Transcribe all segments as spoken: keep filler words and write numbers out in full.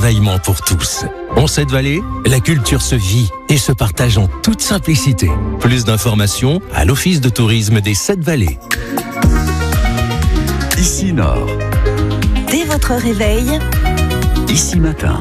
l'émerveillement pour tous. En cette vallée, la culture se vit et se partage en toute simplicité. Plus d'informations à l'Office de tourisme des Sept Vallées. Ici Nord. Dès votre réveil, Ici Matin.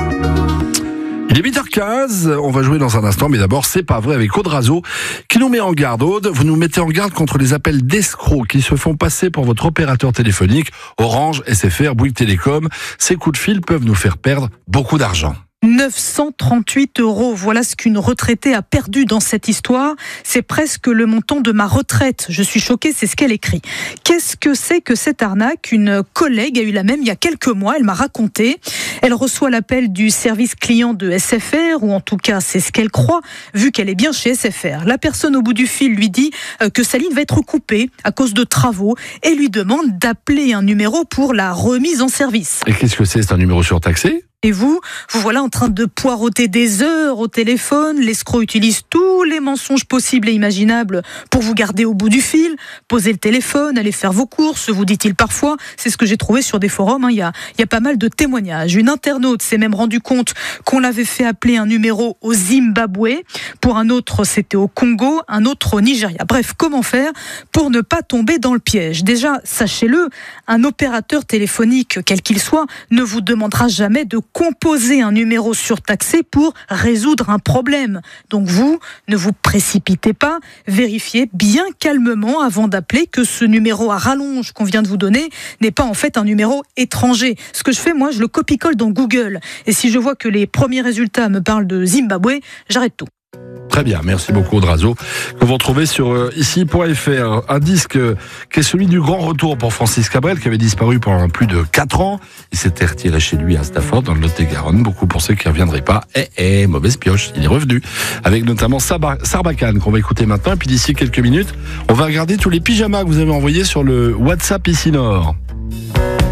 Il est huit heures quinze, on va jouer dans un instant, mais d'abord, c'est pas vrai avec Aude Razo qui nous met en garde. Aude, vous nous mettez en garde contre les appels d'escrocs qui se font passer pour votre opérateur téléphonique, Orange, S F R, Bouygues Télécom. Ces coups de fil peuvent nous faire perdre beaucoup d'argent. neuf cent trente-huit euros, voilà ce qu'une retraitée a perdu dans cette histoire. C'est presque le montant de ma retraite. Je suis choquée, c'est ce qu'elle écrit. Qu'est-ce que c'est que cette arnaque ? Une collègue a eu la même il y a quelques mois, elle m'a raconté. Elle reçoit l'appel du service client de S F R, ou en tout cas c'est ce qu'elle croit, vu qu'elle est bien chez S F R. La personne au bout du fil lui dit que sa ligne va être coupée à cause de travaux et lui demande d'appeler un numéro pour la remise en service. Et qu'est-ce que c'est ? C'est un numéro surtaxé ? Et vous, vous voilà en train de poireauter des heures au téléphone. L'escroc utilise tous les mensonges possibles et imaginables pour vous garder au bout du fil. Posez le téléphone, allez faire vos courses, vous dit-il parfois. C'est ce que j'ai trouvé sur des forums. Hein. Il y a, il y a pas mal de témoignages. Une internaute s'est même rendu compte qu'on l'avait fait appeler un numéro au Zimbabwe. Pour un autre, c'était au Congo, un autre au Nigeria. Bref, comment faire pour ne pas tomber dans le piège ? Déjà, sachez-le, un opérateur téléphonique, quel qu'il soit, ne vous demandera jamais de composer un numéro surtaxé pour résoudre un problème. Donc vous, ne vous précipitez pas, vérifiez bien calmement avant d'appeler que ce numéro à rallonge qu'on vient de vous donner n'est pas en fait un numéro étranger. Ce que je fais, moi, je le copie-colle dans Google. Et si je vois que les premiers résultats me parlent de Zimbabwe, j'arrête tout. Très bien, merci beaucoup Aude Razo, que vous retrouvez sur euh, ici point F R. Un disque euh, qui est celui du grand retour pour Francis Cabrel, qui avait disparu pendant plus de quatre ans. Il s'était retiré chez lui à Stafford, dans le Lot-et-Garonne. Beaucoup pensaient qu'il ne reviendrait pas. Eh, eh, mauvaise pioche, il est revenu. Avec notamment Saba- Sarbacane, qu'on va écouter maintenant. Et puis d'ici quelques minutes, on va regarder tous les pyjamas que vous avez envoyés sur le WhatsApp Ici Nord.